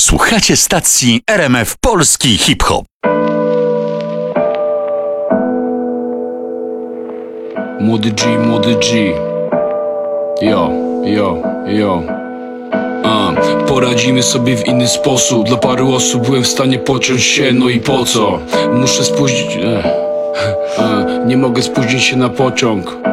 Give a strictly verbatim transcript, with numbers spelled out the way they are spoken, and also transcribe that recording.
Słuchacie stacji R M F Polski Hip-Hop. Młody G, młody G. Yo, yo, yo. A, poradzimy sobie w inny sposób. Dla paru osób byłem w stanie pociąć się, no i po co? Muszę spóźnić... Ech. A, nie mogę spóźnić się na pociąg.